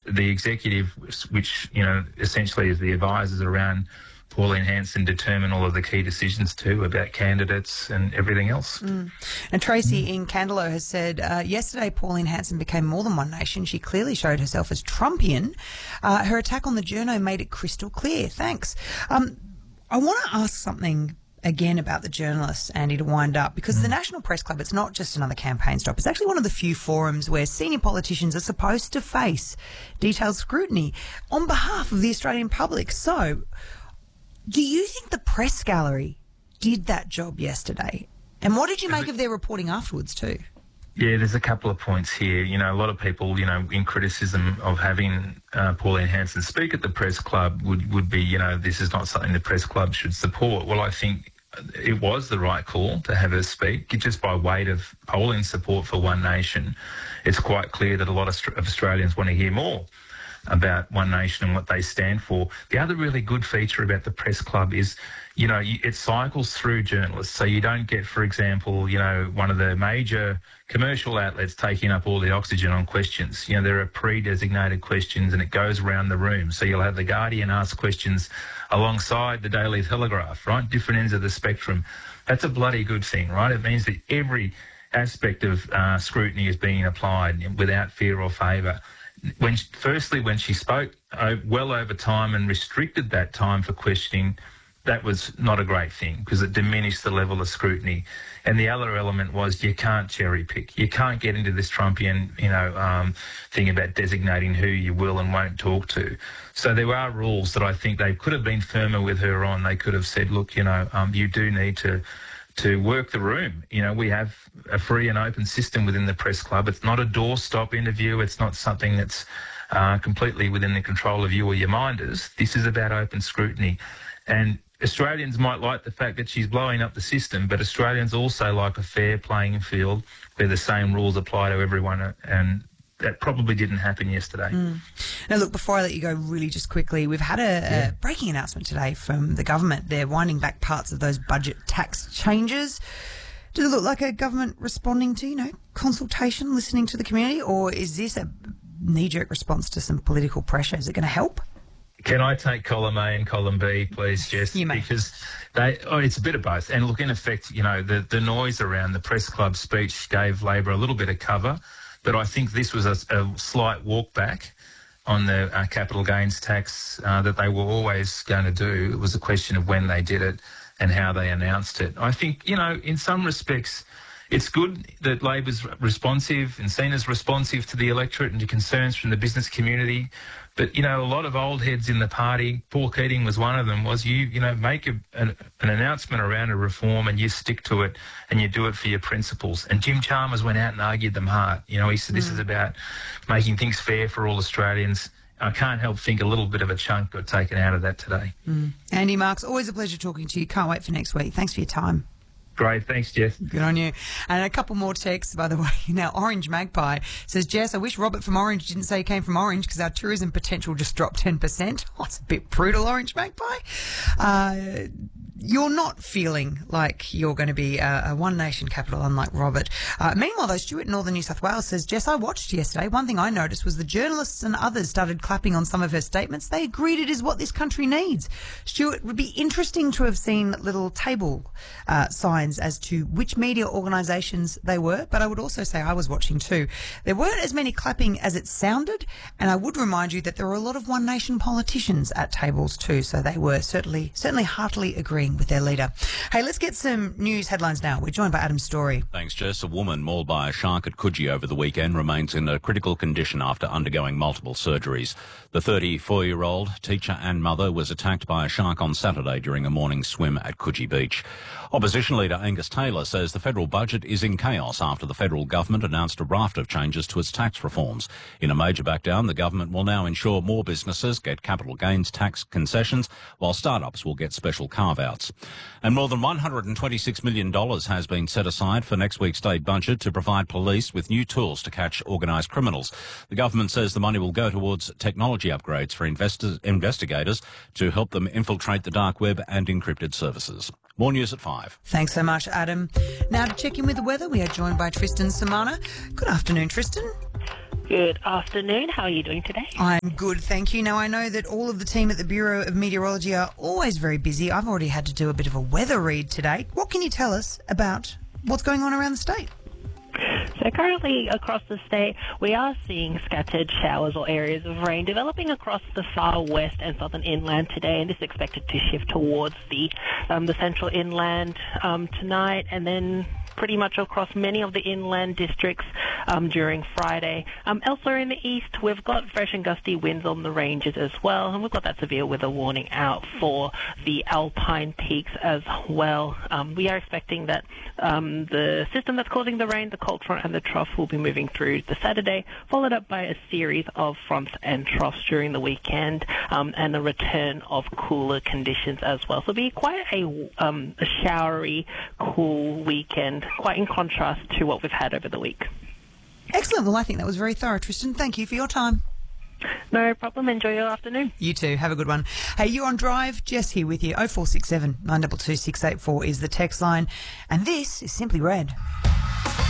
the executive, which, essentially is the advisors around Pauline Hanson, determine all of the key decisions too about candidates and everything else. And Tracy in Candelo has said, yesterday Pauline Hanson became more than One Nation. She clearly showed herself as Trumpian. Her attack on the journo made it crystal clear. Thanks. I want to ask something again about the journalists, Andy, to wind up, because the National Press Club, it's not just another campaign stop. It's actually one of the few forums where senior politicians are supposed to face detailed scrutiny on behalf of the Australian public. So, do you think the press gallery did that job yesterday? And what did you make of their reporting afterwards too? Yeah, there's a couple of points here. A lot of people, in criticism of having Pauline Hanson speak at the press club would be, this is not something the press club should support. Well, I think it was the right call to have her speak, just by weight of polling support for One Nation. It's quite clear that a lot of Australians want to hear more about One Nation and what they stand for. The other really good feature about the press club is, it cycles through journalists. So you don't get, for example, one of the major commercial outlets taking up all the oxygen on questions. There are pre-designated questions and it goes around the room. So you'll have The Guardian ask questions alongside the Daily Telegraph, right? Different ends of the spectrum. That's a bloody good thing, right? It means that every aspect of scrutiny is being applied without fear or favour. When she spoke well over time and restricted that time for questioning, that was not a great thing because it diminished the level of scrutiny. And the other element was you can't cherry pick. You can't get into this Trumpian, thing about designating who you will and won't talk to. So there are rules that I think they could have been firmer with her on. They could have said, look, you do need to work the room. We have a free and open system within the press club. It's not a doorstop interview. It's not something that's completely within the control of you or your minders. This is about open scrutiny. And Australians might like the fact that she's blowing up the system, but Australians also like a fair playing field where the same rules apply to everyone, and that probably didn't happen yesterday. Now, look, before I let you go really just quickly, we've had a breaking announcement today from the government. They're winding back parts of those budget tax changes. Does it look like a government responding to, consultation, listening to the community, or is this a knee-jerk response to some political pressure? Is it going to help? Can I take column A and column B, please, Jess? You may. Because it's a bit of both. And look, in effect, the noise around the press club speech gave Labor a little bit of cover, but I think this was a slight walk back on the capital gains tax that they were always going to do. It was a question of when they did it and how they announced it. I think, in some respects, it's good that Labor's responsive and seen as responsive to the electorate and to concerns from the business community. But, a lot of old heads in the party, Paul Keating was one of them, was you make an announcement around a reform and you stick to it and you do it for your principles. And Jim Chalmers went out and argued them hard. He said this is about making things fair for all Australians. I can't help think a little bit of a chunk got taken out of that today. Andy Marks, always a pleasure talking to you. Can't wait for next week. Thanks for your time. Great. Thanks, Jess. Good on you. And a couple more texts, by the way. Now, Orange Magpie says, Jess, I wish Robert from Orange didn't say he came from Orange because our tourism potential just dropped 10%. Oh, it's a bit brutal, Orange Magpie. You're not feeling like you're going to be a One Nation capital, unlike Robert. Meanwhile, though, Stuart in Northern New South Wales says, Jess, I watched yesterday. One thing I noticed was the journalists and others started clapping on some of her statements. They agreed it is what this country needs. Stuart, it would be interesting to have seen little table signs as to which media organisations they were, but I would also say I was watching too. There weren't as many clapping as it sounded, and I would remind you that there were a lot of One Nation politicians at tables too, so they were certainly heartily agreeing with their leader. Hey, let's get some news headlines now. We're joined by Adam Story. Thanks, Jess. A woman mauled by a shark at Coogee over the weekend remains in a critical condition after undergoing multiple surgeries. The 34-year-old teacher and mother was attacked by a shark on Saturday during a morning swim at Coogee Beach. Opposition leader Angus Taylor says the federal budget is in chaos after the federal government announced a raft of changes to its tax reforms. In a major backdown, the government will now ensure more businesses get capital gains tax concessions, while startups will get special carve-outs. And more than $126 million has been set aside for next week's state budget to provide police with new tools to catch organised criminals. The government says the money will go towards technology upgrades for investigators to help them infiltrate the dark web and encrypted services. More news at 5. Thanks so much, Adam. Now to check in with the weather, we are joined by Tristan Samana. Good afternoon, Tristan. Good afternoon. How are you doing today? I'm good, thank you. Now, I know that all of the team at the Bureau of Meteorology are always very busy. I've already had to do a bit of a weather read today. What can you tell us about what's going on around the state? So currently across the state, we are seeing scattered showers or areas of rain developing across the far west and southern inland today, and this is expected to shift towards the central inland tonight, and then pretty much across many of the inland districts during Friday. Elsewhere in the east, we've got fresh and gusty winds on the ranges as well, and we've got that severe weather warning out for the Alpine peaks as well. We are expecting that the system that's causing the rain, the cold front and the trough, will be moving through the Saturday, followed up by a series of fronts and troughs during the weekend, and a return of cooler conditions as well. So it'll be quite a showery, cool weekend, quite in contrast to what we've had over the week. Excellent. Well, I think that was very thorough, Tristan. Thank you for your time. No problem. Enjoy your afternoon. You too. Have a good one. Hey, you're on Drive. Jess here with you. 0467 922 684 is the text line. And this is Simply Red.